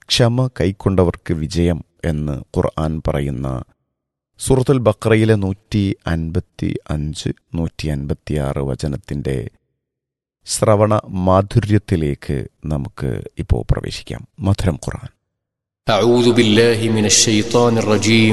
ക്ഷമ കൈക്കൊണ്ടവർക്ക് വിജയം എന്ന് ഖുർആൻ പറയുന്ന സൂറത്തുൽ ബഖറയിലെ 155, 156 വചനത്തിൻ്റെ ശ്രവണ മാധുര്യത്തിലേക്ക് നമുക്ക് ഇപ്പോൾ പ്രവേശിക്കാം. മധുരം ഖുർആൻ. أعوذ بالله من الشيطان الرجيم